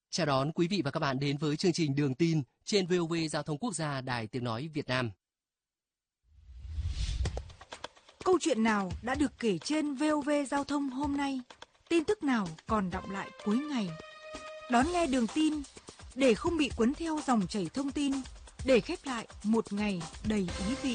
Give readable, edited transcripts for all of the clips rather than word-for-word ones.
Chào đón quý vị và các bạn đến với chương trình Đường tin trên VOV Giao thông Quốc gia Đài Tiếng nói Việt Nam. Câu chuyện nào đã được kể trên VOV Giao thông hôm nay? Tin tức nào còn đọng lại cuối ngày? Đón nghe Đường tin để không bị cuốn theo dòng chảy thông tin, để khép lại một ngày đầy ý vị.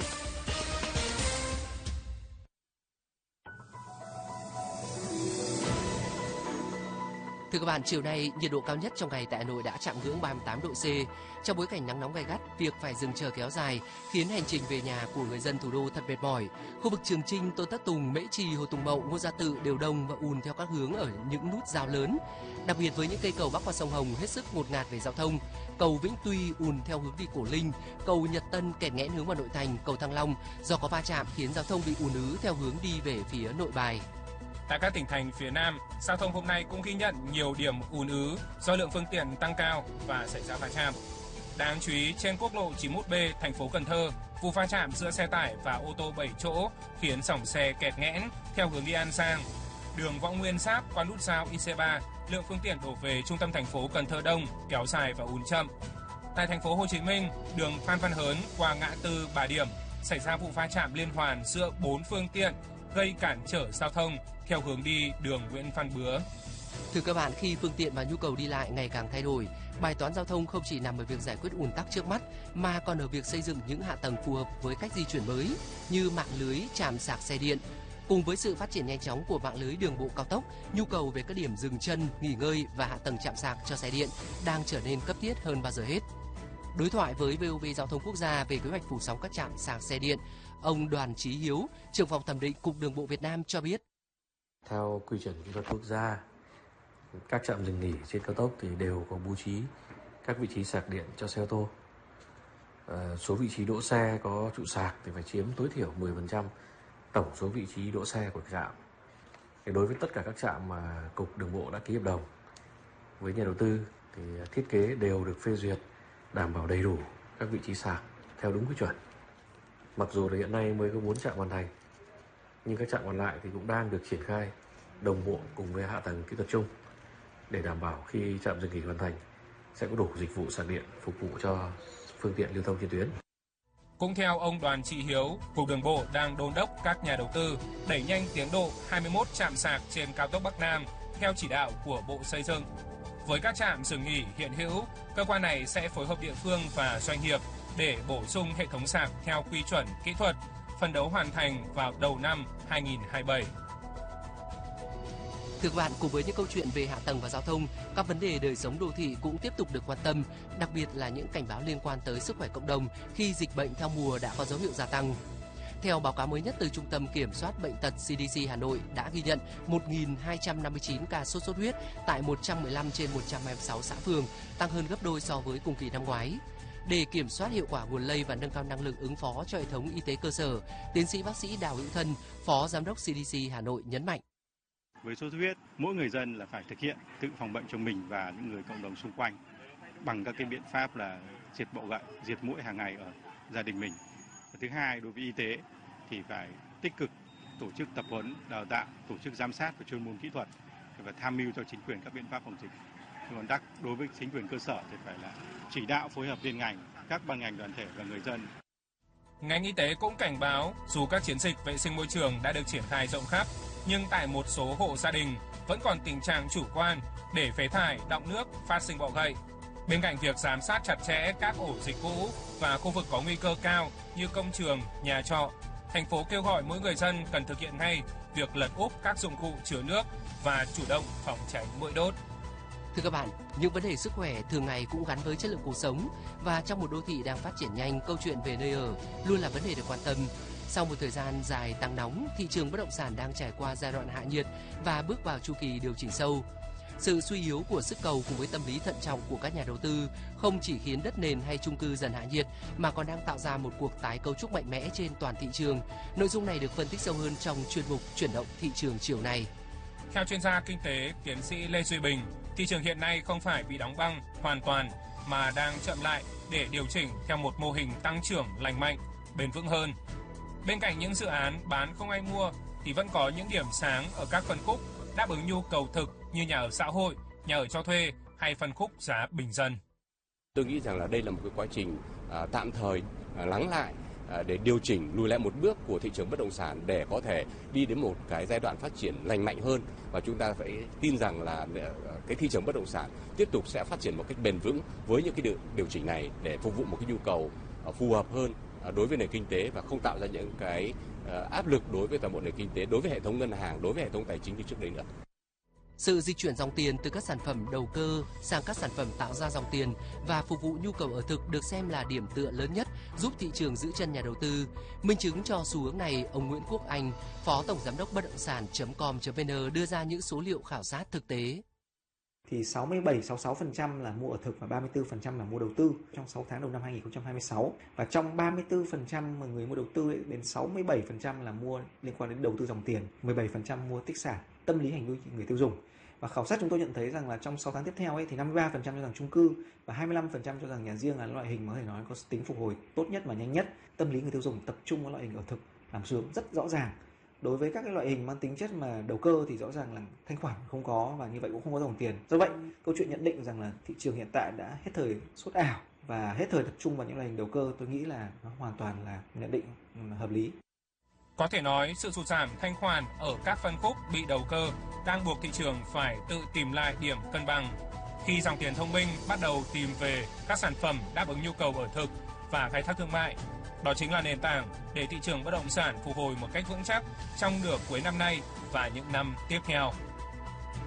Thưa các bạn, chiều nay nhiệt độ cao nhất trong ngày tại Hà Nội đã chạm ngưỡng 38 độ C. Trong bối cảnh nắng nóng gay gắt, việc phải dừng chờ kéo dài khiến hành trình về nhà của người dân thủ đô thật mệt mỏi. Khu vực Trường Chinh, Tôn Thất Tùng, Mễ Trì, Hồ Tùng Mậu, Ngô Gia Tự đều đông và ùn theo các hướng ở những nút giao lớn. Đặc biệt với những cây cầu bắc qua sông Hồng hết sức ngột ngạt về giao thông. Cầu Vĩnh Tuy ùn theo hướng đi Cổ Linh, cầu Nhật Tân kẹt nghẽn hướng vào nội thành, cầu Thăng Long do có va chạm khiến giao thông bị ùn ứ theo hướng đi về phía Nội Bài. Tại các tỉnh thành phía Nam, giao thông hôm nay cũng ghi nhận nhiều điểm ùn ứ do lượng phương tiện tăng cao và xảy ra va chạm. Đáng chú ý, trên quốc lộ 91B thành phố Cần Thơ, vụ va chạm giữa xe tải và ô tô 7 chỗ khiến dòng xe kẹt nghẽn theo hướng đi An Giang. Đường Võ Nguyên Giáp qua nút giao IC3, lượng phương tiện đổ về trung tâm thành phố Cần Thơ đông, kéo dài và ùn chậm. Tại thành phố Hồ Chí Minh, đường Phan Văn Hớn qua ngã tư Bà Điểm xảy ra vụ va chạm liên hoàn giữa 4 phương tiện gây cản trở giao thông theo hướng đi đường Nguyễn Văn Bứa. Thưa các bạn, khi phương tiện và nhu cầu đi lại ngày càng thay đổi, bài toán giao thông không chỉ nằm ở việc giải quyết ùn tắc trước mắt mà còn ở việc xây dựng những hạ tầng phù hợp với cách di chuyển mới như mạng lưới trạm sạc xe điện. Cùng với sự phát triển nhanh chóng của mạng lưới đường bộ cao tốc, nhu cầu về các điểm dừng chân, nghỉ ngơi và hạ tầng trạm sạc cho xe điện đang trở nên cấp thiết hơn bao giờ hết. Đối thoại với VOV Giao thông Quốc gia về kế hoạch phủ sóng các trạm sạc xe điện, ông Đoàn Chí Hiếu, trưởng phòng thẩm định Cục Đường bộ Việt Nam cho biết. Theo quy chuẩn kỹ thuật quốc gia, các trạm dừng nghỉ trên cao tốc thì đều có bố trí các vị trí sạc điện cho xe ô tô. Số vị trí đỗ xe có trụ sạc thì phải chiếm tối thiểu 10% tổng số vị trí đỗ xe của trạm. Đối với tất cả các trạm mà Cục Đường bộ đã ký hợp đồng với nhà đầu tư thì thiết kế đều được phê duyệt đảm bảo đầy đủ các vị trí sạc theo đúng quy chuẩn. Mặc dù là hiện nay mới có 4 trạm hoàn thành, nhưng các trạm còn lại thì cũng đang được triển khai đồng bộ cùng với hạ tầng kỹ thuật chung để đảm bảo khi trạm dừng nghỉ hoàn thành sẽ có đủ dịch vụ sạc điện phục vụ cho phương tiện lưu thông trên tuyến. Cũng theo ông Đoàn Chí Hiếu, Cục Đường bộ đang đôn đốc các nhà đầu tư đẩy nhanh tiến độ 21 trạm sạc trên cao tốc Bắc Nam theo chỉ đạo của Bộ Xây dựng. Với các trạm dừng nghỉ hiện hữu, cơ quan này sẽ phối hợp địa phương và doanh nghiệp để bổ sung hệ thống sạc theo quy chuẩn kỹ thuật, phấn đấu hoàn thành vào đầu năm 2027. Thưa các bạn, cùng với những câu chuyện về hạ tầng và giao thông, các vấn đề đời sống đô thị cũng tiếp tục được quan tâm, đặc biệt là những cảnh báo liên quan tới sức khỏe cộng đồng khi dịch bệnh theo mùa đã có dấu hiệu gia tăng. Theo báo cáo mới nhất từ Trung tâm Kiểm soát Bệnh tật CDC Hà Nội đã ghi nhận 1.259 ca sốt xuất huyết tại 115 trên 126 xã phường, tăng hơn gấp đôi so với cùng kỳ năm ngoái. Để kiểm soát hiệu quả nguồn lây và nâng cao năng lực ứng phó cho hệ thống y tế cơ sở, tiến sĩ bác sĩ Đào Hữu Thân, Phó Giám đốc CDC Hà Nội nhấn mạnh. Với sốt xuất huyết, mỗi người dân là phải thực hiện tự phòng bệnh cho mình và những người cộng đồng xung quanh bằng các cái biện pháp là diệt bọ gậy, diệt muỗi hàng ngày ở gia đình mình. Và thứ hai, đối với y tế thì phải tích cực tổ chức tập huấn, đào tạo, tổ chức giám sát và chuyên môn kỹ thuật và tham mưu cho chính quyền các biện pháp phòng dịch. Còn đối với chính quyền cơ sở thì phải là chỉ đạo phối hợp liên ngành, các ban ngành đoàn thể và người dân. Ngành y tế cũng cảnh báo dù các chiến dịch vệ sinh môi trường đã được triển khai rộng khắp, nhưng tại một số hộ gia đình vẫn còn tình trạng chủ quan để phế thải, đọng nước, phát sinh bọ gậy. Bên cạnh việc giám sát chặt chẽ các ổ dịch cũ và khu vực có nguy cơ cao như công trường, nhà trọ, thành phố kêu gọi mỗi người dân cần thực hiện ngay việc lật úp các dụng cụ chứa nước và chủ động phòng tránh muỗi đốt. Thưa các bạn, những vấn đề sức khỏe thường ngày cũng gắn với chất lượng cuộc sống và trong một đô thị đang phát triển nhanh, câu chuyện về nơi ở luôn là vấn đề được quan tâm. Sau một thời gian dài tăng nóng, thị trường bất động sản đang trải qua giai đoạn hạ nhiệt và bước vào chu kỳ điều chỉnh sâu. Sự suy yếu của sức cầu cùng với tâm lý thận trọng của các nhà đầu tư không chỉ khiến đất nền hay chung cư dần hạ nhiệt mà còn đang tạo ra một cuộc tái cấu trúc mạnh mẽ trên toàn thị trường. Nội dung này được phân tích sâu hơn trong chuyên mục Chuyển động thị trường chiều nay. Theo chuyên gia kinh tế tiến sĩ Lê Duy Bình, thị trường hiện nay không phải bị đóng băng hoàn toàn mà đang chậm lại để điều chỉnh theo một mô hình tăng trưởng lành mạnh, bền vững hơn. Bên cạnh những dự án bán không ai mua thì vẫn có những điểm sáng ở các phân khúc đáp ứng nhu cầu thực như nhà ở xã hội, nhà ở cho thuê hay phân khúc giá bình dân. Tôi nghĩ rằng là đây là một cái quá trình tạm thời lắng lại để điều chỉnh lùi lại một bước của thị trường bất động sản để có thể đi đến một cái giai đoạn phát triển lành mạnh hơn, và chúng ta phải tin rằng là cái thị trường bất động sản tiếp tục sẽ phát triển một cách bền vững với những cái điều chỉnh này để phục vụ một cái nhu cầu phù hợp hơn đối với nền kinh tế và không tạo ra những cái áp lực đối với toàn bộ nền kinh tế, đối với hệ thống ngân hàng, đối với hệ thống tài chính như trước đây nữa. Sự di chuyển dòng tiền từ các sản phẩm đầu cơ sang các sản phẩm tạo ra dòng tiền và phục vụ nhu cầu ở thực được xem là điểm tựa lớn nhất giúp thị trường giữ chân nhà đầu tư. Minh chứng cho xu hướng này, ông Nguyễn Quốc Anh, Phó Tổng Giám đốc bất động sản.com.vn đưa ra những số liệu khảo sát thực tế. Thì 67-66% là mua ở thực và 34% là mua đầu tư trong 6 tháng đầu năm 2026. Và trong 34% mà người mua đầu tư đến 67% là mua liên quan đến đầu tư dòng tiền, 17% mua tích sản, tâm lý hành vi người tiêu dùng. Và khảo sát chúng tôi nhận thấy rằng là trong 6 tháng tiếp theo thì 53% cho rằng chung cư và 25% cho rằng nhà riêng là loại hình có thể nói có tính phục hồi tốt nhất và nhanh nhất. Tâm lý người tiêu dùng tập trung vào loại hình ở thực làm xu hướng rất rõ ràng. Đối với các cái loại hình mang tính chất mà đầu cơ thì rõ ràng là thanh khoản không có và như vậy cũng không có dòng tiền. Do vậy, câu chuyện nhận định rằng là thị trường hiện tại đã hết thời sốt ảo và hết thời tập trung vào những loại hình đầu cơ, tôi nghĩ là nó hoàn toàn là nhận định hợp lý. Có thể nói, sự sụt giảm thanh khoản ở các phân khúc bị đầu cơ đang buộc thị trường phải tự tìm lại điểm cân bằng. Khi dòng tiền thông minh bắt đầu tìm về các sản phẩm đáp ứng nhu cầu ở thực và khai thác thương mại, đó chính là nền tảng để thị trường bất động sản phục hồi một cách vững chắc trong nửa cuối năm nay và những năm tiếp theo.